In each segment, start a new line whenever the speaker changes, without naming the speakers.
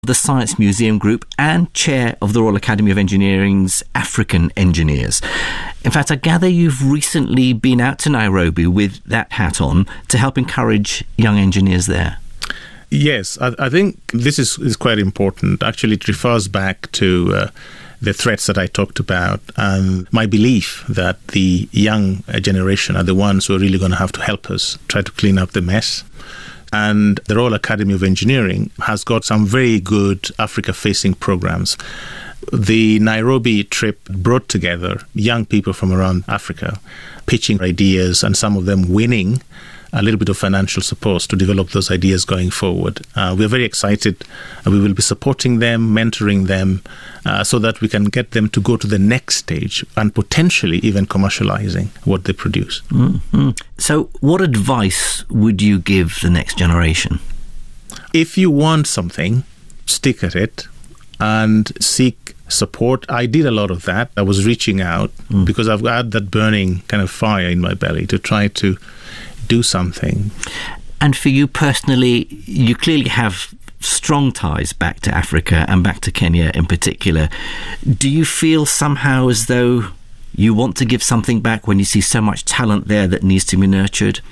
the Science Museum Group and Chair of the Royal Academy of Engineering's African Engineers. In fact, I gather you've recently been out to Nairobi with that hat on to help encourage young engineers there.
Yes, I think this is quite important. Actually, it refers back to the threats that I talked about and my belief that the young generation are the ones who are really going to have to help us try to clean up the mess. And the Royal Academy of Engineering has got some very good Africa-facing programs. The Nairobi trip brought together young people from around Africa, pitching ideas and some of them winning a little bit of financial support to develop those ideas going forward. We're very excited. We will be supporting them, mentoring them, so that we can get them to go to the next stage and potentially even commercializing what they produce.
Mm-hmm. So what advice would you give the next generation?
If you want something, stick at it and seek support. I did a lot of that. I was reaching out because I've had that burning kind of fire in my belly to try to do something.
And for you personally, you clearly have strong ties back to Africa and back to Kenya in particular. Do you feel somehow as though you want to give something back when you see so much talent there that needs to be nurtured?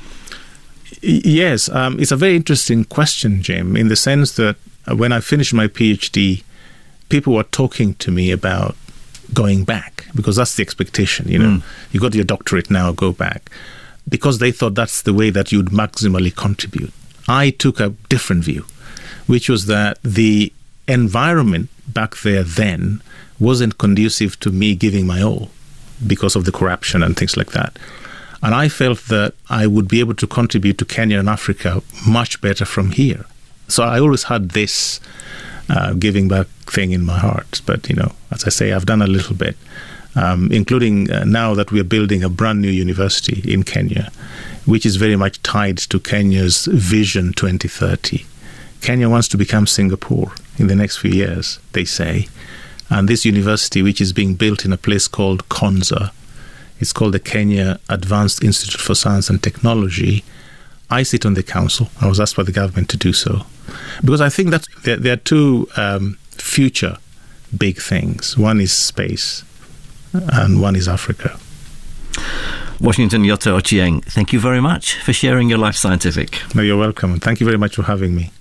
Yes, it's a very interesting question, Jim, in the sense that when I finished my PhD, people were talking to me about going back, because that's the expectation, You got your doctorate now, go back. Because they thought that's the way that you'd maximally contribute. I took a different view, which was that the environment back there then wasn't conducive to me giving my all because of the corruption and things like that. And I felt that I would be able to contribute to Kenya and Africa much better from here. So I always had this giving back thing in my heart. But, as I say, I've done a little bit. Including now that we are building a brand new university in Kenya, which is very much tied to Kenya's Vision 2030. Kenya wants to become Singapore in the next few years, they say. And this university, which is being built in a place called Konza, it's called the Kenya Advanced Institute for Science and Technology. I sit on the council. I was asked by the government to do so. Because I think that there are two future big things. One is space, and one is Africa.
Washington Nyoto Ochieng, thank you very much for sharing your Life Scientific.
No, you're welcome. Thank you very much for having me.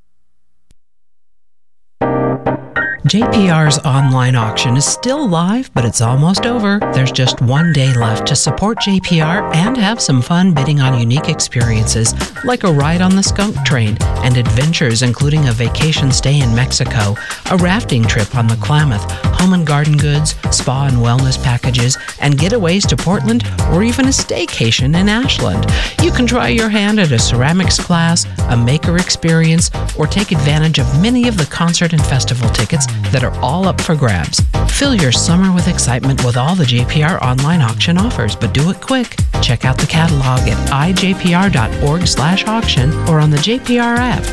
JPR's online auction is still live, but it's almost over. There's just one day left to support JPR and have some fun bidding on unique experiences, like a ride on the skunk train and adventures including a vacation stay in Mexico, a rafting trip on the Klamath, home and garden goods, spa and wellness packages, and getaways to Portland, or even a staycation in Ashland. You can try your hand at a ceramics class, a maker experience, or take advantage of many of the concert and festival tickets that are all up for grabs. Fill your summer with excitement with all the JPR online auction offers, but do it quick. Check out the catalog at ijpr.org/auction or on the JPR app.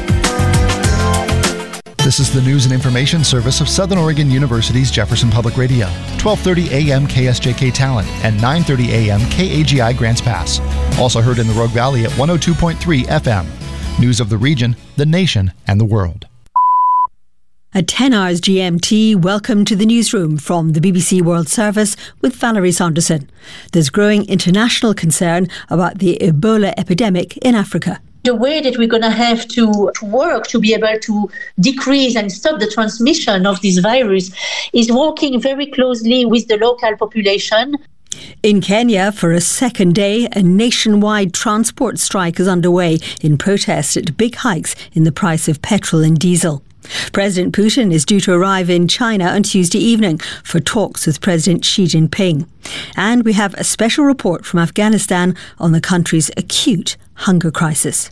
This is the news and information service of Southern Oregon University's Jefferson Public Radio. 1230 AM KSJK Talent and 930 AM KAGI Grants Pass. Also heard in the Rogue Valley at 102.3 FM. News of the region, the nation, and the world.
At 10 hours GMT, welcome to the newsroom from the BBC World Service with Valerie Saunderson. There's growing international concern about the Ebola epidemic in Africa.
The way that we're going to have to work to be able to decrease and stop the transmission of this virus is working very closely with the local population.
In Kenya, for a second day, a nationwide transport strike is underway in protest at big hikes in the price of petrol and diesel. President Putin is due to arrive in China on Tuesday evening for talks with President Xi Jinping. And we have a special report from Afghanistan on the country's acute hunger crisis.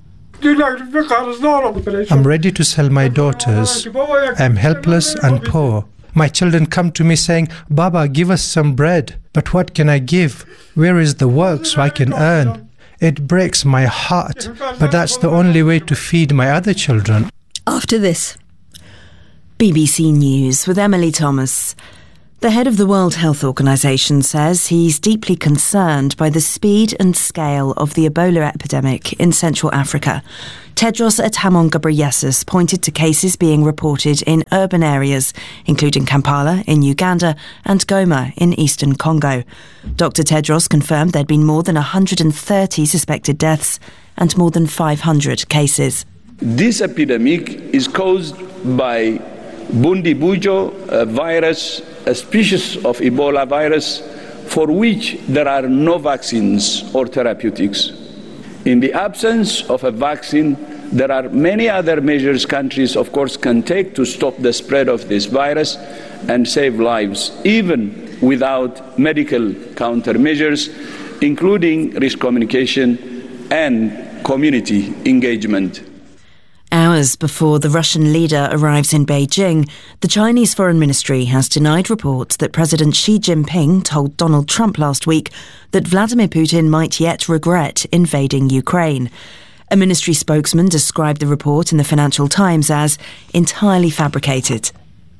I'm ready to sell my daughters. I'm helpless and poor. My children come to me saying, "Baba, give us some bread." But what can I give? Where is the work so I can earn? It breaks my heart, but that's the only way to feed my other children.
After this.
BBC News with Emily Thomas. The head of the World Health Organization says he's deeply concerned by the speed and scale of the Ebola epidemic in Central Africa. Tedros Adhanom Ghebreyesus pointed to cases being reported in urban areas, including Kampala in Uganda and Goma in eastern Congo. Dr. Tedros confirmed there'd been more than 130 suspected deaths and more than 500 cases.
This epidemic is caused by Bundibugyo virus, a species of Ebola virus for which there are no vaccines or therapeutics. In the absence of a vaccine, there are many other measures countries, of course, can take to stop the spread of this virus and save lives, even without medical countermeasures, including risk communication and community engagement.
Hours before the Russian leader arrives in Beijing, the Chinese Foreign Ministry has denied reports that President Xi Jinping told Donald Trump last week that Vladimir Putin might yet regret invading Ukraine. A ministry spokesman described the report in the Financial Times as entirely fabricated.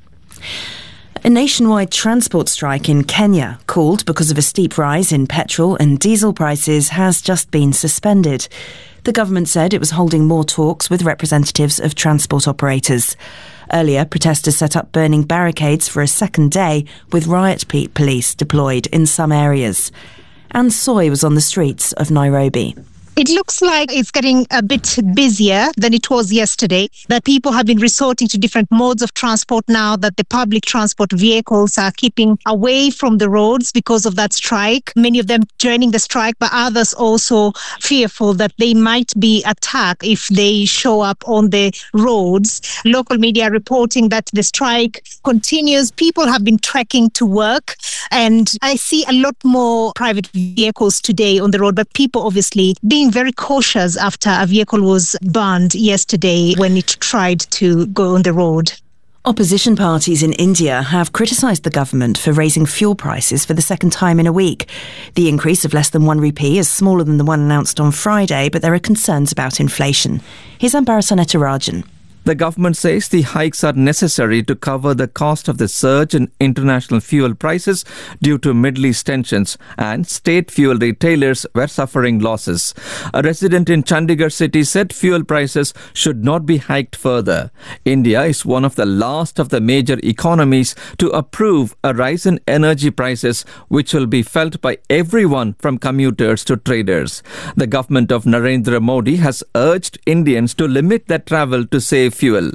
A nationwide transport strike in Kenya, called because of a steep rise in petrol and diesel prices, has just been suspended. The government said it was holding more talks with representatives of transport operators. Earlier, protesters set up burning barricades for a second day, with riot police deployed in some areas. Anne Soy was on the streets of Nairobi.
It looks like it's getting a bit busier than it was yesterday, that people have been resorting to different modes of transport now, that the public transport vehicles are keeping away from the roads because of that strike. Many of them joining the strike, but others also fearful that they might be attacked if they show up on the roads. Local media reporting that the strike continues. People have been trekking to work, and I see a lot more private vehicles today on the road, but people obviously being very cautious after a vehicle was burned yesterday when it tried to go on the road.
Opposition parties in India have criticised the government for raising fuel prices for the second time in a week. The increase of less than 1 rupee is smaller than the one announced on Friday, but there are concerns about inflation. Here's Ambarasan Ettarajan.
The government says the hikes are necessary to cover the cost of the surge in international fuel prices due to Middle East tensions, and state fuel retailers were suffering losses. A resident in Chandigarh city said fuel prices should not be hiked further. India is one of the last of the major economies to approve a rise in energy prices, which will be felt by everyone from commuters to traders. The government of Narendra Modi has urged Indians to limit their travel to save fuel.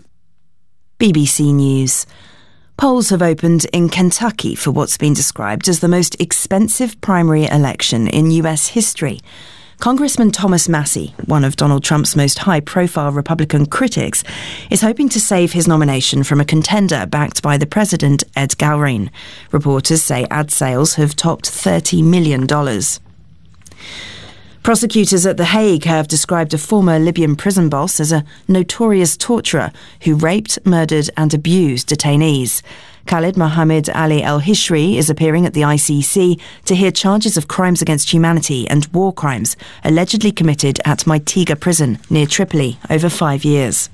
BBC News. Polls have opened in Kentucky for what's been described as the most expensive primary election in US history. Congressman Thomas Massie, one of Donald Trump's most high-profile Republican critics, is hoping to save his nomination from a contender backed by the president, Ed Galbraith. Reporters say ad sales have topped $30 million. Prosecutors at The Hague have described a former Libyan prison boss as a notorious torturer who raped, murdered and abused detainees. Khalid Mohammed Ali El-Hishri is appearing at the ICC to hear charges of crimes against humanity and war crimes allegedly committed at Maitiga prison near Tripoli over 5 years.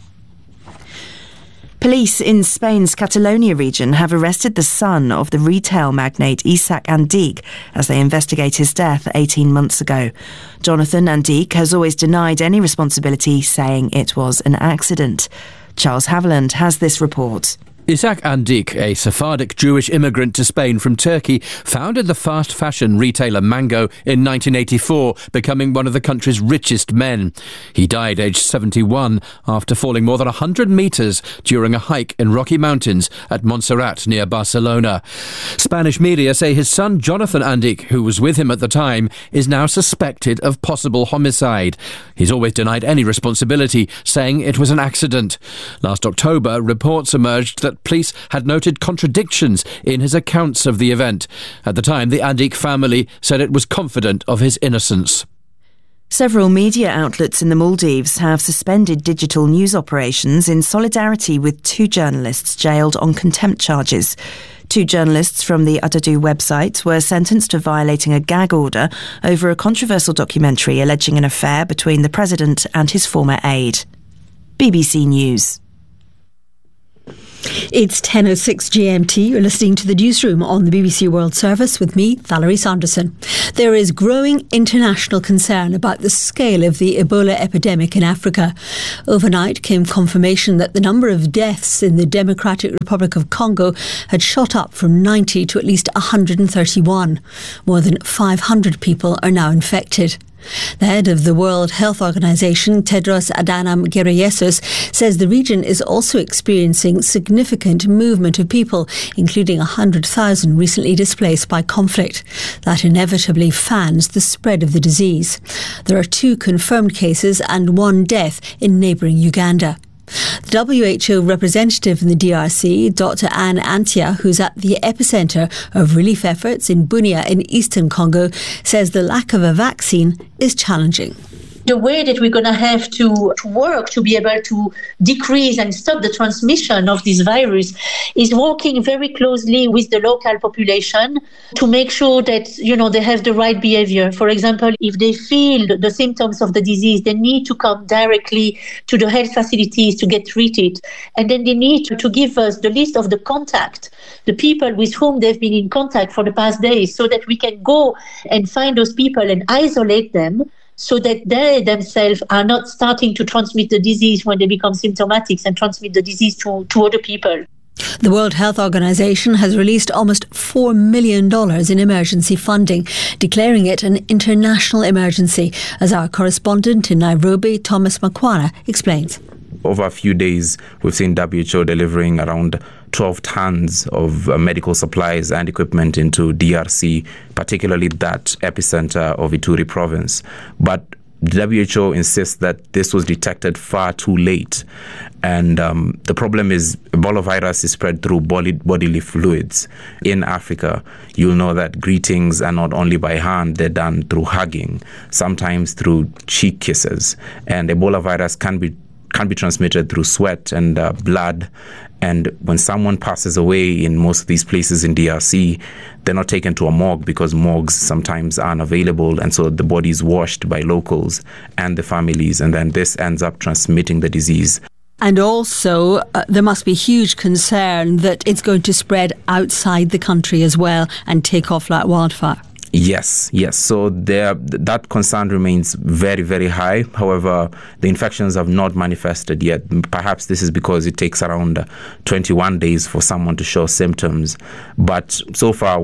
Police in Spain's Catalonia region have arrested the son of the retail magnate Isaac Andique as they investigate his death 18 months ago. Jonathan Andique has always denied any responsibility, saying it was an accident. Charles Haviland has this report.
Isaac Andique, a Sephardic Jewish immigrant to Spain from Turkey, founded the fast fashion retailer Mango in 1984, becoming one of the country's richest men. He died aged 71 after falling more than 100 metres during a hike in Rocky Mountains at Montserrat near Barcelona. Spanish media say his son Jonathan Andique, who was with him at the time, is now suspected of possible homicide. He's always denied any responsibility, saying it was an accident. Last October, reports emerged that police had noted contradictions in his accounts of the event. At the time, the Andique family said it was confident of his innocence.
Several media outlets in the Maldives have suspended digital news operations in solidarity with 2 journalists jailed on contempt charges. 2 journalists from the Adadu website were sentenced to violating a gag order over a controversial documentary alleging an affair between the president and his former aide. BBC News.
It's 10:06 GMT. You're listening to the newsroom on the BBC World Service with me, Valerie Sanderson. There is growing international concern about the scale of the Ebola epidemic in Africa. Overnight came confirmation that the number of deaths in the Democratic Republic of Congo had shot up from 90 to at least 131. More than 500 people are now infected. The head of the World Health Organization, Tedros Adhanom Ghebreyesus, says the region is also experiencing significant movement of people, including 100,000 recently displaced by conflict. That inevitably fans the spread of the disease. There are 2 confirmed cases and 1 death in neighbouring Uganda. The WHO representative in the DRC, Dr. Anne Antia, who's at the epicentre of relief efforts in Bunia in eastern Congo, says the lack of a vaccine is challenging.
The way that we're going to have to work to be able to decrease and stop the transmission of this virus is working very closely with the local population to make sure that, they have the right behavior. For example, if they feel the symptoms of the disease, they need to come directly to the health facilities to get treated. And then they need to give us the list of the contact, the people with whom they've been in contact for the past days, so that we can go and find those people and isolate them, so that they themselves are not starting to transmit the disease when they become symptomatic and transmit the disease to other people.
The World Health Organization has released almost $4 million in emergency funding, declaring it an international emergency, as our correspondent in Nairobi, Thomas Makwana, explains.
Over a few days, we've seen WHO delivering around 12 tons of medical supplies and equipment into DRC, particularly that epicenter of Ituri province. But the WHO insists that this was detected far too late. And the problem is Ebola virus is spread through bodily fluids. In Africa, you'll know that greetings are not only by hand, they're done through hugging, sometimes through cheek kisses. And Ebola virus can be transmitted through sweat and blood. And when someone passes away in most of these places in DRC, they're not taken to a morgue because morgues sometimes aren't available. And so the body is washed by locals and the families. And then this ends up transmitting the disease.
And also, there must be huge concern that it's going to spread outside the country as well and take off like wildfire.
Yes. So that concern remains very, very high. However, the infections have not manifested yet. Perhaps this is because it takes around 21 days for someone to show symptoms. But so far,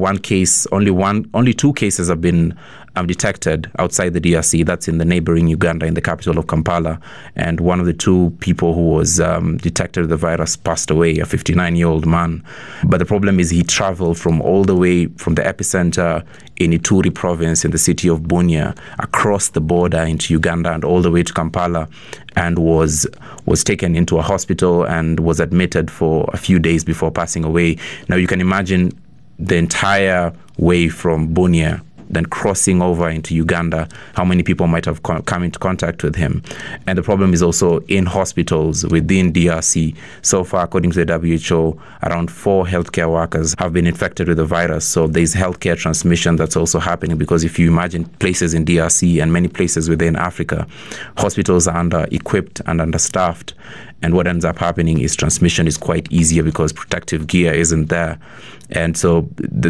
only 2 cases have been detected outside the DRC. That's in the neighboring Uganda, in the capital of Kampala. And one of the 2 people who was detected with the virus passed away, a 59-year-old man. But the problem is he traveled from all the way from the epicenter in Ituri province in the city of Bunia across the border into Uganda and all the way to Kampala, and was taken into a hospital and was admitted for a few days before passing away. Now you can imagine the entire way from Bunia, then crossing over into Uganda, how many people might have come into contact with him. And the problem is also in hospitals within DRC. So far, according to the WHO, around 4 healthcare workers have been infected with the virus. So there's healthcare transmission that's also happening, because if you imagine places in DRC and many places within Africa, hospitals are under-equipped and understaffed. And what ends up happening is transmission is quite easier because protective gear isn't there. And so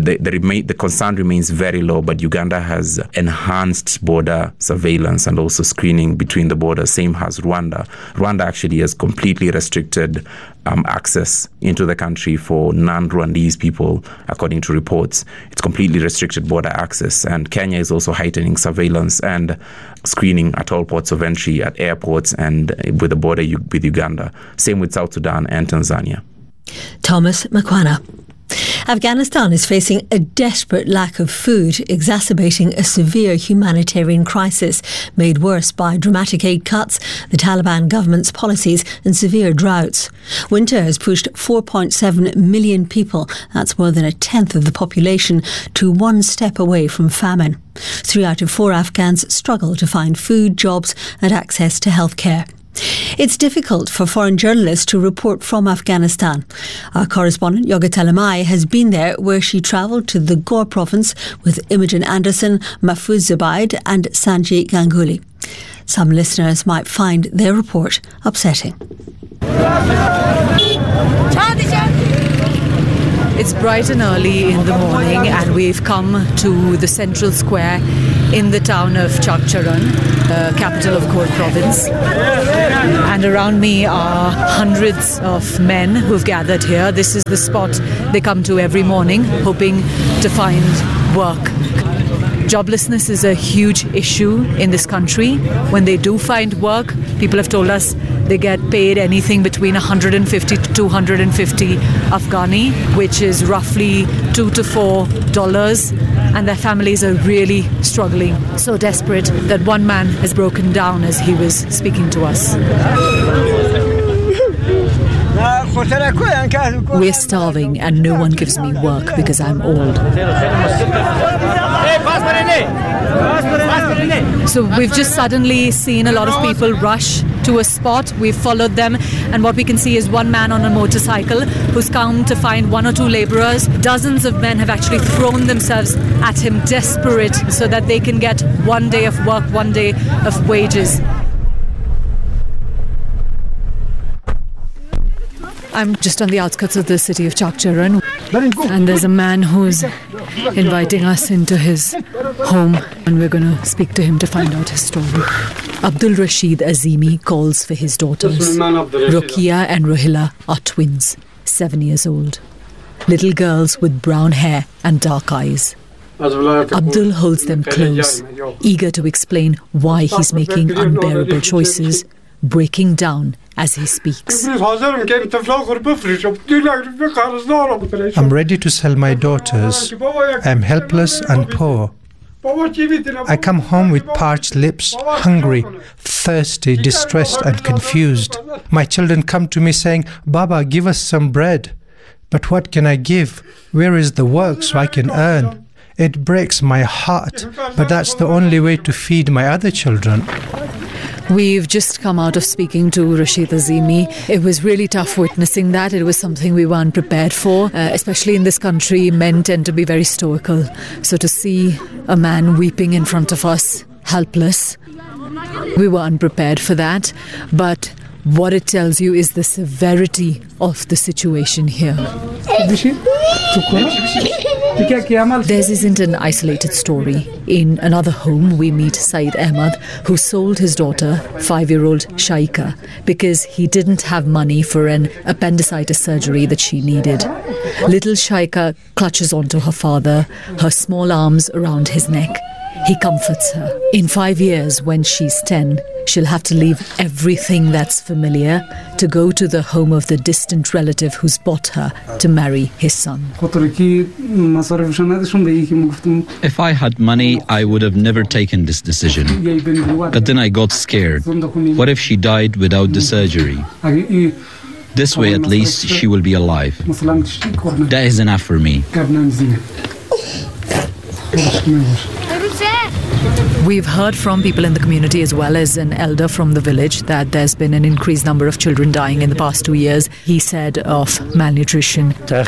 the concern remains very low, but Uganda has enhanced border surveillance and also screening between the borders, same as Rwanda. Rwanda actually has completely restricted access into the country for non-Rwandese people, according to reports. It's completely restricted border access. And Kenya is also heightening surveillance and screening at all ports of entry, at airports and with the border with Uganda. Same with South Sudan and Tanzania.
Thomas Makwana. Afghanistan is facing a desperate lack of food, exacerbating a severe humanitarian crisis made worse by dramatic aid cuts, the Taliban government's policies and severe droughts. Winter has pushed 4.7 million people, that's more than a tenth of the population, to one step away from famine. 3 out of 4 Afghans struggle to find food, jobs and access to healthcare. It's difficult for foreign journalists to report from Afghanistan. Our correspondent Yoga Telemai has been there, where she travelled to the Ghor province with Imogen Anderson, Mahfouz Zubaid and Sanjay Ganguly. Some listeners might find their report upsetting.
It's bright and early in the morning, and we've come to the central square in the town of Chakcharan, the capital of Khor province. And around me are hundreds of men who've gathered here. This is the spot they come to every morning, hoping to find work. Joblessness is a huge issue in this country. When they do find work, people have told us they get paid anything between 150 to 250 Afghani, which is roughly $2 to $4, and their families are really struggling. So desperate that one man has broken down as he was speaking to us. We're starving and no one gives me work because I'm old. So we've just suddenly seen a lot of people rush to a spot. We've followed them, and what we can see is one man on a motorcycle who's come to find one or two labourers. Dozens of men have actually thrown themselves at him, desperate, so that they can get one day of work, one day of wages. I'm just on the outskirts of the city of Chakcharan, and there's a man who's inviting us into his home, and we're going to speak to him to find out his story. Abdul Rashid Azimi calls for his daughters. Rukia and Rohila are twins, 7 years old. Little girls with brown hair and dark eyes. Abdul holds them close, eager to explain why he's making unbearable choices, breaking down as he speaks.
I'm ready to sell my daughters. I'm helpless and poor. I come home with parched lips, hungry, thirsty, distressed and confused. My children come to me saying, "Baba, give us some bread." But what can I give? Where is the work so I can earn? It breaks my heart, but that's the only way to feed my other children.
We've just come out of speaking to Rashid Azimi. It was really tough witnessing that. It was something we weren't prepared for. Especially in this country, men tend to be very stoical. So to see a man weeping in front of us, helpless, we were unprepared for that. But what it tells you is the severity of the situation here. Theirs isn't an isolated story. In another home, we meet Saeed Ahmad, who sold his daughter, 5-year-old Shaika, because he didn't have money for an appendicitis surgery that she needed. Little Shaika clutches onto her father, her small arms around his neck. He comforts her. In 5 years, when she's 10, she'll have to leave everything that's familiar to go to the home of the distant relative who's bought her to marry his son.
If I had money, I would have never taken this decision. But then I got scared. What if she died without the surgery? This way, at least, she will be alive. That is enough for me.
We've heard from people in the community as well as an elder from the village that there's been an increased number of children dying in the past 2 years, he said, of malnutrition.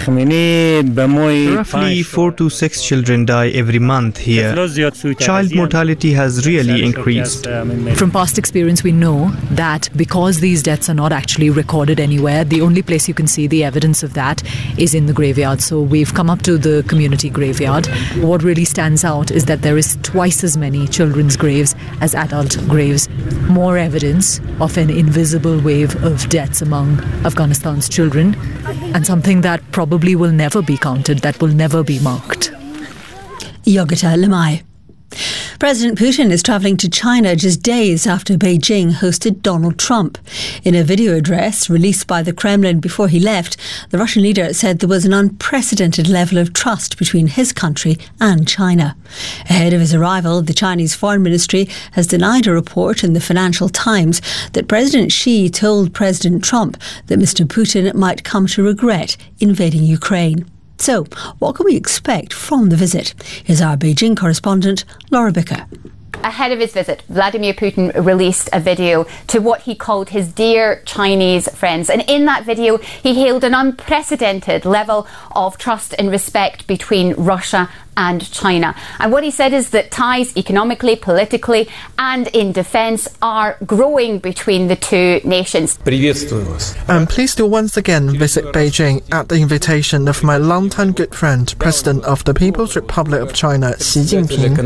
Roughly 4 to 6 children die every month here. Child mortality has really increased.
From past experience, we know that because these deaths are not actually recorded anywhere, the only place you can see the evidence of that is in the graveyard. So we've come up to the community graveyard. What really stands out is that there is twice as many children's graves as adult graves. More evidence of an invisible wave of deaths among Afghanistan's children, and something that probably will never be counted, that will never be marked.
Yogita Limai. President Putin is travelling to China just days after Beijing hosted Donald Trump. In a video address released by the Kremlin before he left, the Russian leader said there was an unprecedented level of trust between his country and China. Ahead of his arrival, the Chinese Foreign Ministry has denied a report in the Financial Times that President Xi told President Trump that Mr. Putin might come to regret invading Ukraine. So, what can we expect from the visit? Here's our Beijing correspondent, Laura Bicker.
Ahead of his visit, Vladimir Putin released a video to what he called his dear Chinese friends. And in that video, he hailed an unprecedented level of trust and respect between Russia and China. And what he said is that ties economically, politically and in defence are growing between the two nations.
I'm pleased to once again visit Beijing at the invitation of my longtime good friend, President of the People's Republic of China, Xi Jinping.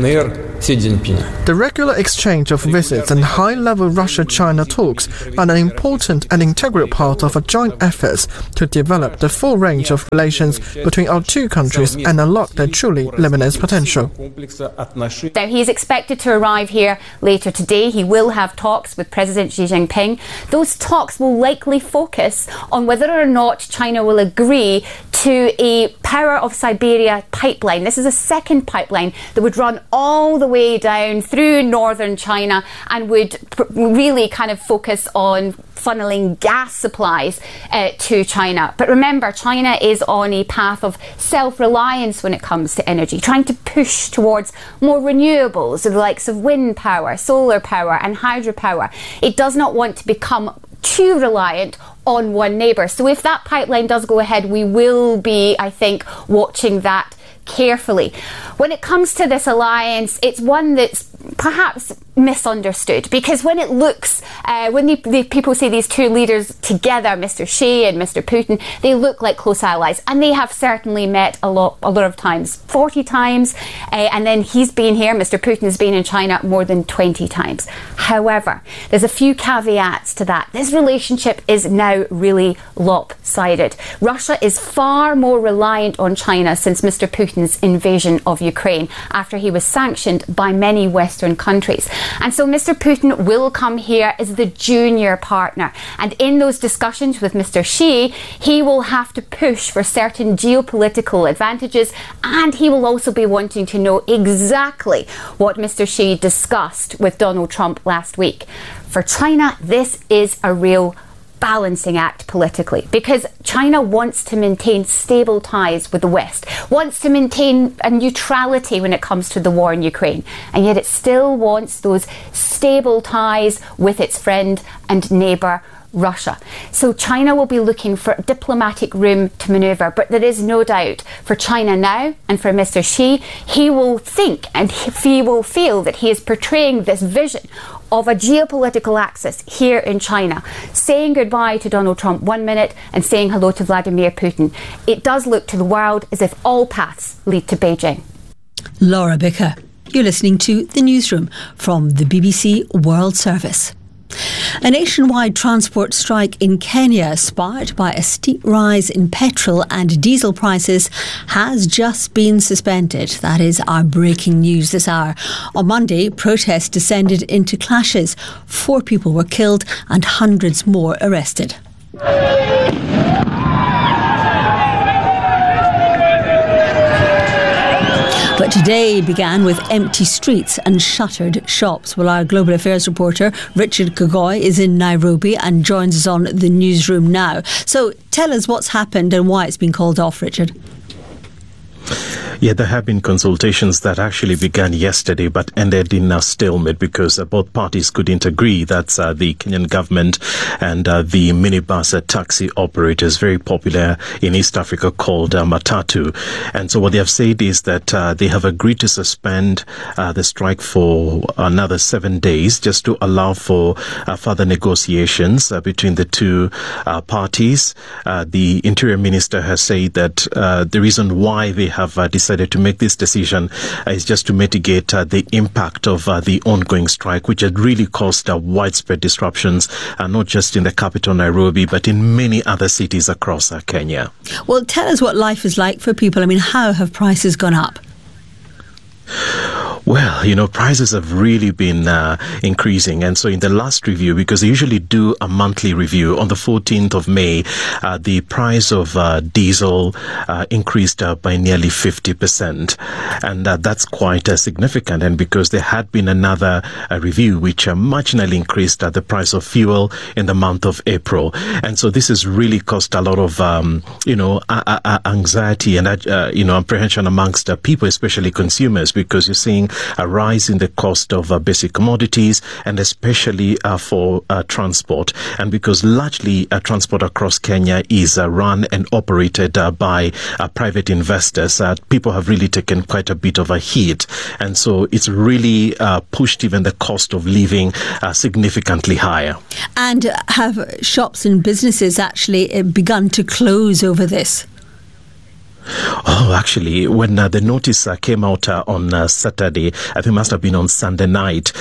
The regular exchange of visits and high-level Russia-China talks are an important and integral part of our joint efforts to develop the full range of relations between our two countries and unlock their truly limitless potential.
Now, he's expected to arrive here later today. He will have talks with President Xi Jinping. Those talks will likely focus on whether or not China will agree to a Power of Siberia pipeline. This is a second pipeline that would run all the way down through northern China and would really kind of focus on funneling gas supplies to China. But remember, China is on a path of self-reliance when it comes to energy, trying to push towards more renewables, the likes of wind power, solar power and hydropower. It does not want to become too reliant on one neighbour. So if that pipeline does go ahead, we will be, I think, watching that carefully. When it comes to this alliance, it's one that's perhaps misunderstood, because when it looks, when the people say these two leaders together, Mr. Xi and Mr. Putin, they look like close allies, and they have certainly met a lot of times, 40 times, and then he's been here, Mr. Putin has been in China more than 20 times. However, there's a few caveats to that. This relationship is now really lopsided. Russia is far more reliant on China since Mr. Putin's invasion of Ukraine, after he was sanctioned by many Western countries. And so Mr. Putin will come here as the junior partner. And in those discussions with Mr. Xi, he will have to push for certain geopolitical advantages, and he will also be wanting to know exactly what Mr. Xi discussed with Donald Trump last week. For China, this is a real balancing act politically, because China wants to maintain stable ties with the West, wants to maintain a neutrality when it comes to the war in Ukraine, and yet it still wants those stable ties with its friend and neighbour Russia. So China will be looking for diplomatic room to manoeuvre, but there is no doubt for China now and for Mr. Xi, he will think and he will feel that he is portraying this vision of a geopolitical axis here in China, saying goodbye to Donald Trump 1 minute and saying hello to Vladimir Putin. It does look to the world as if all paths lead to Beijing.
Laura Bicker, you're listening to The Newsroom from the BBC World Service. A nationwide transport strike in Kenya, sparked by a steep rise in petrol and diesel prices, has just been suspended. That is our breaking news this hour. On Monday, protests descended into clashes. 4 people were killed and hundreds more arrested. But today began with empty streets and shuttered shops. Well, our Global Affairs reporter Richard Kagoi is in Nairobi and joins us on the newsroom now. So tell us what's happened and why it's been called off, Richard.
Yeah, there have been consultations that actually began yesterday but ended in a stalemate because both parties couldn't agree. That's the Kenyan government and the minibus taxi operators, very popular in East Africa, called Matatu. And so what they have said is that they have agreed to suspend the strike for another 7 days just to allow for further negotiations between the two parties. The Interior Minister has said that the reason why they have decided to make this decision is just to mitigate the impact of the ongoing strike, which had really caused widespread disruptions, not just in the capital Nairobi, but in many other cities across Kenya.
Well, tell us what life is like for people. I mean, how have prices gone up?
Well, you know, prices have really been increasing. And so in the last review, because they usually do a monthly review, on the 14th of May, the price of diesel increased by nearly 50%. And that's quite significant. And because there had been another review which marginally increased the price of fuel in the month of April. And so this has really caused a lot of, anxiety and, apprehension amongst people, especially consumers, because you're seeing a rise in the cost of basic commodities, and especially for transport. And because largely transport across Kenya is run and operated by private investors, people have really taken quite a bit of a hit. And so it's really pushed even the cost of living significantly higher.
And have shops and businesses actually begun to close over this?
Oh, actually, when the notice came out on Saturday, I think it must have been on Sunday night,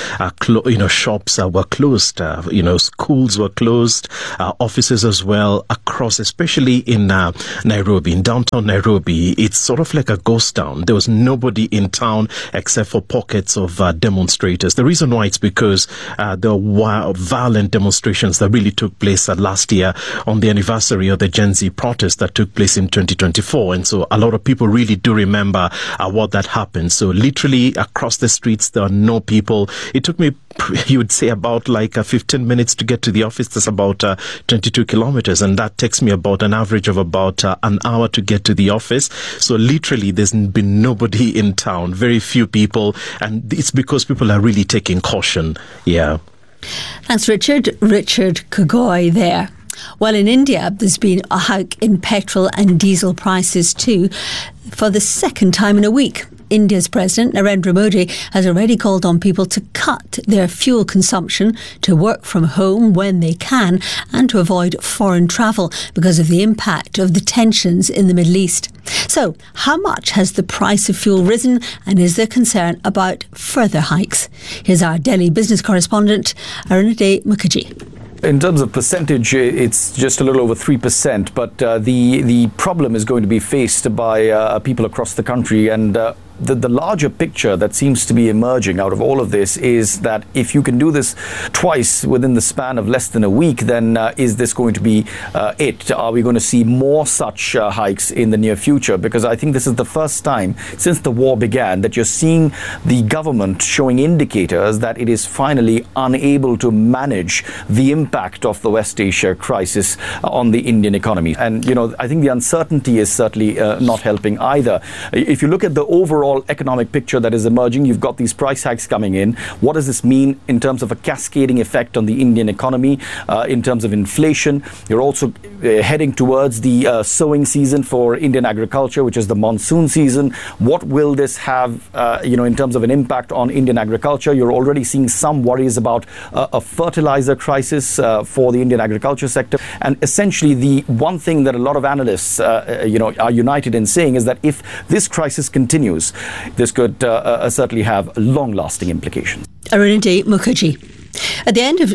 shops were closed, schools were closed, offices as well, across, especially in Nairobi, in downtown Nairobi. It's sort of like a ghost town. There was nobody in town except for pockets of demonstrators. The reason why it's because there were violent demonstrations that really took place last year on the anniversary of the Gen Z protest that took place in 2024. And so a lot of people really do remember what that happened. So literally across the streets, there are no people. It took me, you would say, about 15 minutes to get to the office. That's about 22 kilometers. And that takes me about an average of about an hour to get to the office. So literally there's been nobody in town, very few people. And it's because people are really taking caution. Yeah.
Thanks, Richard. Richard Kagoi there. Well, in India, there's been a hike in petrol and diesel prices too, for the second time in a week. India's President Narendra Modi has already called on people to cut their fuel consumption, to work from home when they can, and to avoid foreign travel because of the impact of the tensions in the Middle East. So, how much has the price of fuel risen, and is there concern about further hikes? Here's our Delhi business correspondent, Arunade Mukherjee.
In terms of percentage, it's just a little over 3%, but the problem is going to be faced by people across the country, and the larger picture that seems to be emerging out of all of this is that if you can do this twice within the span of less than a week, then is this going to be it? Are we going to see more such hikes in the near future? Because I think this is the first time since the war began that you're seeing the government showing indicators that it is finally unable to manage the impact of the West Asia crisis on the Indian economy. And, I think the uncertainty is certainly not helping either. If you look at the overall economic picture that is emerging, you've got these price hikes coming in. What does this mean in terms of a cascading effect on the Indian economy, in terms of inflation? You're also heading towards the sowing season for Indian agriculture, which is the monsoon season. What will this have, in terms of an impact on Indian agriculture? You're already seeing some worries about a fertilizer crisis for the Indian agriculture sector. And essentially, the one thing that a lot of analysts, are united in saying is that if this crisis continues, this could certainly have long-lasting implications.
Arunade Mukherjee. At the end of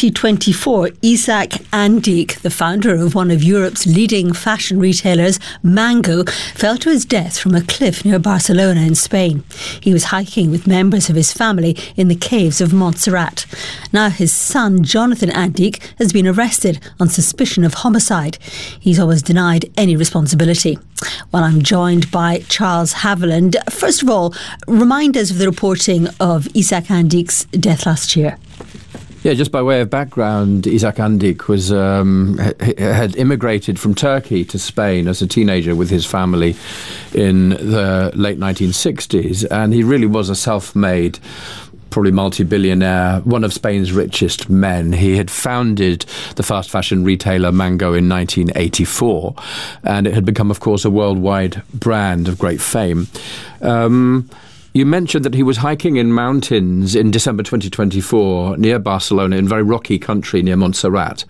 2024, Isaac Andique, the founder of one of Europe's leading fashion retailers, Mango, fell to his death from a cliff near Barcelona in Spain. He was hiking with members of his family in the caves of Montserrat. Now his son, Jonathan Andique, has been arrested on suspicion of homicide. He's always denied any responsibility. Well, I'm joined by Charles Haviland. First of all, remind us of the reporting of Isaac Andique's death last year.
Yeah, just by way of background, Isaac Andique was had immigrated from Turkey to Spain as a teenager with his family in the late 1960s, and he really was a self-made, probably multi-billionaire, one of Spain's richest men. He had founded the fast fashion retailer Mango in 1984, and it had become, of course, a worldwide brand of great fame. You mentioned that he was hiking in mountains in December 2024 near Barcelona, in very rocky country near Montserrat.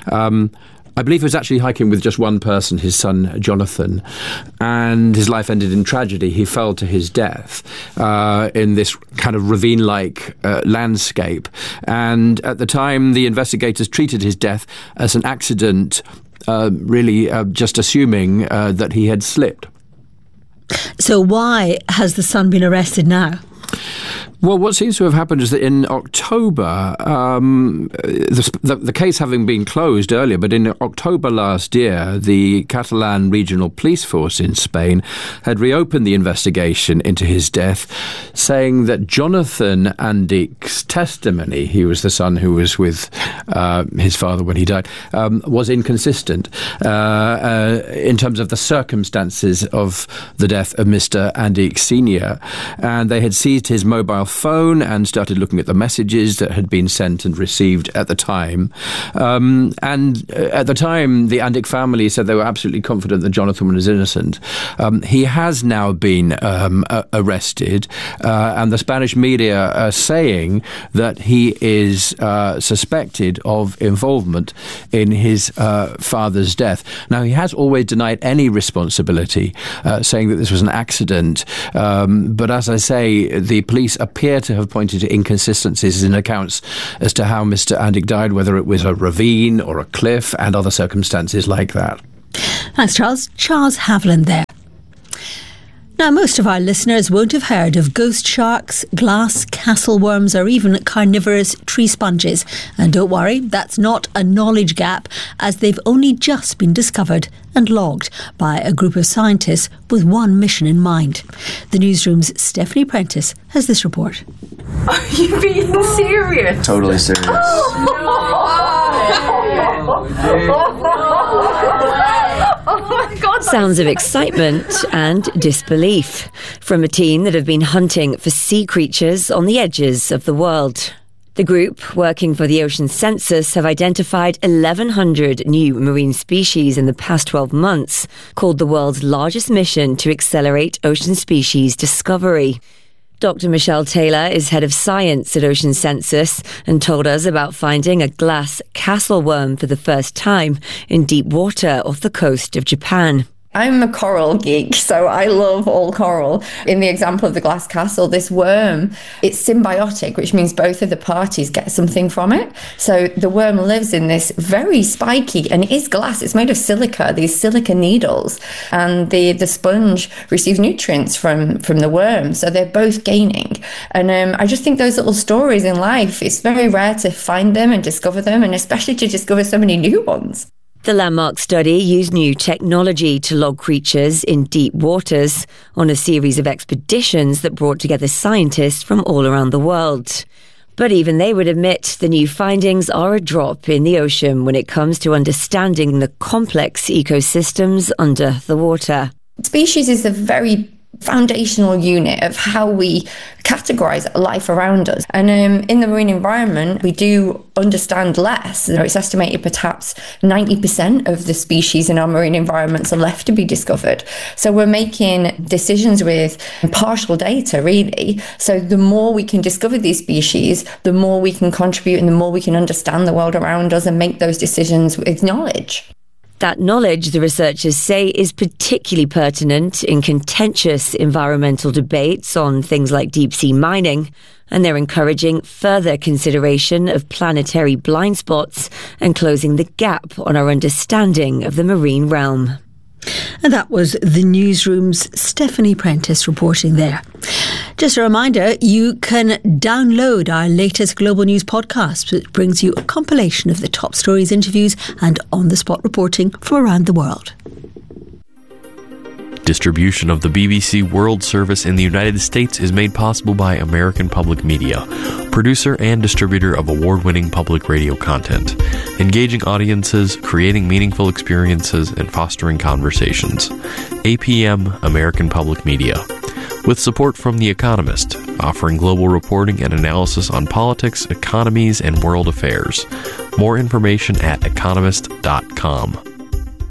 I believe he was actually hiking with just one person, his son Jonathan, and his life ended in tragedy. He fell to his death in this kind of ravine-like landscape. And at the time, the investigators treated his death as an accident, really just assuming that he had slipped.
So why has the son been arrested now?
Well, what seems to have happened is that in October, the case having been closed earlier, but in October last year, the Catalan Regional Police Force in Spain had reopened the investigation into his death, saying that Jonathan Andic's testimony, he was the son who was with his father when he died, was inconsistent in terms of the circumstances of the death of Mr. Andic Sr. And they had seized his mobile phone and started looking at the messages that had been sent and received at the time. And at the time, the Andic family said they were absolutely confident that Jonathan was innocent. He has now been arrested, and the Spanish media are saying that he is suspected of involvement in his father's death. Now, he has always denied any responsibility, saying that this was an accident. But as I say, the police appear to have pointed to inconsistencies in accounts as to how Mr. Andic died, whether it was a ravine or a cliff and other circumstances like that.
Thanks, Charles. Charles Haviland there. Now, most of our listeners won't have heard of ghost sharks, glass castle worms, or even carnivorous tree sponges. And don't worry, that's not a knowledge gap, as they've only just been discovered and logged by a group of scientists with one mission in mind. The newsroom's Stephanie Prentice has this report.
Are you being serious?
Totally serious.
Oh my God.
Sounds of excitement and disbelief from a team that have been hunting for sea creatures on the edges of the world. The group, working for the Ocean Census, have identified 1,100 new marine species in the past 12 months, called the world's largest mission to accelerate ocean species discovery. Dr. Michelle Taylor is head of science at Ocean Census and told us about finding a glass castle worm for the first time in deep water off the coast of Japan.
I'm a coral geek, so I love all coral. In the example of the glass castle, this worm, it's symbiotic, which means both of the parties get something from it. So the worm lives in this very spiky, and it is glass, it's made of silica, these silica needles, and the sponge receives nutrients from the worm, so they're both gaining. And I just think those little stories in life, it's very rare to find them and discover them, and especially to discover so many new ones.
The landmark study used new technology to log creatures in deep waters on a series of expeditions that brought together scientists from all around the world. But even they would admit the new findings are a drop in the ocean when it comes to understanding the complex ecosystems under the water.
Species is a very foundational unit of how we categorize life around us. And in the marine environment, we do understand less. It's estimated perhaps 90% of the species in our marine environments are left to be discovered. So we're making decisions with partial data, really. So the more we can discover these species, the more we can contribute and the more we can understand the world around us and make those decisions with knowledge.
That knowledge, the researchers say, is particularly pertinent in contentious environmental debates on things like deep-sea mining, and they're encouraging further consideration of planetary blind spots and closing the gap on our understanding of the marine realm.
And that was the newsroom's Stephanie Prentice reporting there. Just a reminder, you can download our latest Global News podcast, which brings you a compilation of the top stories, interviews and on-the-spot reporting from around the world.
Distribution of the BBC World Service in the United States is made possible by American Public Media, producer and distributor of award-winning public radio content, engaging audiences, creating meaningful experiences, and fostering conversations. APM, American Public Media. With support from The Economist, offering global reporting and analysis on politics, economies, and world affairs. More information at economist.com.